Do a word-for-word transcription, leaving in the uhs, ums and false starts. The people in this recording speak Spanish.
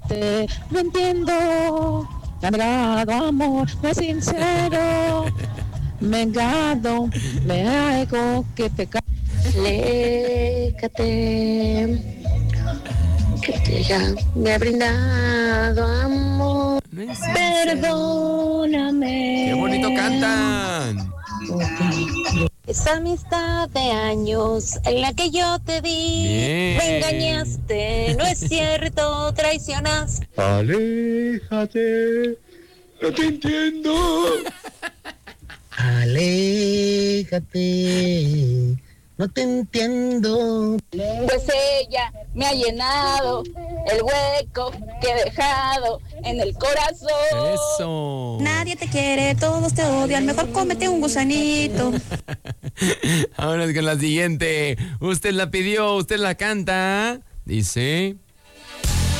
aléjate, no entiendo. Cargado amor, no es sincero. Me engado, me hago que pecar. Aléjate. Que ella me ha brindado amor. No es sincero. Perdóname. ¡Qué bonito cantan! Esa amistad de años en la que yo te di, Bien. me engañaste, no es cierto, traicionaste. Aléjate, no te entiendo. Aléjate, no te entiendo. Pues ella me ha llenado el hueco que he dejado en el corazón. ¡Eso! Nadie te quiere, todos te odian, mejor cómete un gusanito. Ahora con la siguiente. Usted la pidió, usted la canta. Dice...